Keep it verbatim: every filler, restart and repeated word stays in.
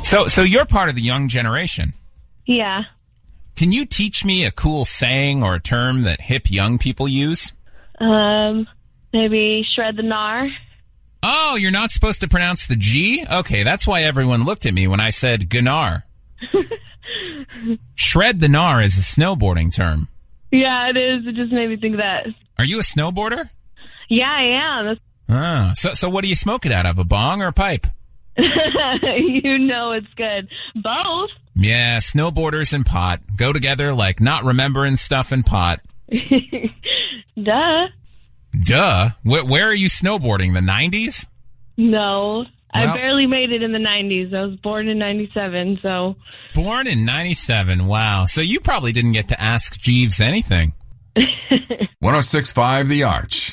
So, so you're part of the young generation. Yeah. Can you teach me a cool saying or a term that hip young people use? Um, maybe shred the gnar. Oh, you're not supposed to pronounce the G? Okay, that's why everyone looked at me when I said gnar. Shred the gnar is a snowboarding term. Yeah, it is. It just made me think of that. Are you a snowboarder? Yeah, I am. That's- Ah, so so what do you smoke it out of, a bong or a pipe? You know it's good. Both. Yeah, snowboarders and pot go together like not remembering stuff and pot. Duh. Duh. Where, where are you snowboarding? The nineties? No. Well, I barely made it in the nineties. I was born in ninety-seven, so... Born in ninety-seven, wow. So you probably didn't get to ask Jeeves anything. one oh six point five The Arch.